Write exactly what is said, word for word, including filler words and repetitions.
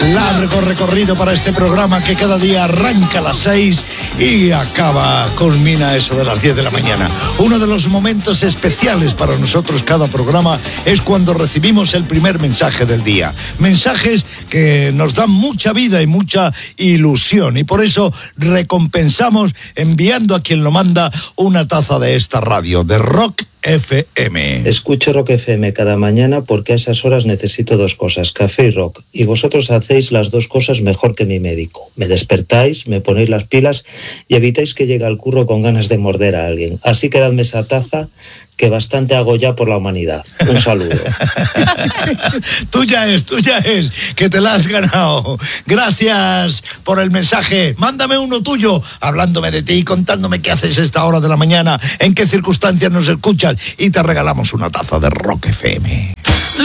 Largo recorrido para este programa que cada día arranca a las seis y acaba, culmina eso de las diez de la mañana. Uno de los momentos especiales para nosotros cada programa es cuando recibimos el primer mensaje del día. Mensajes que nos dan mucha vida y mucha ilusión, y por eso recompensamos enviando a quien lo manda una taza de esta radio, de Rock F M. Escucho Rock F M cada mañana porque a esas horas necesito dos cosas, café y rock. Y vosotros hacéis las dos cosas mejor que mi médico. Me despertáis, me ponéis las pilas y evitáis que llegue al curro con ganas de morder a alguien. Así que dadme esa taza que bastante hago ya por la humanidad. Un saludo. Tuya es, tuya es, que te la has ganado. Gracias por el mensaje. Mándame uno tuyo, hablándome de ti, contándome qué haces a esta hora de la mañana, en qué circunstancias nos escuchas, y te regalamos una taza de Rock F M.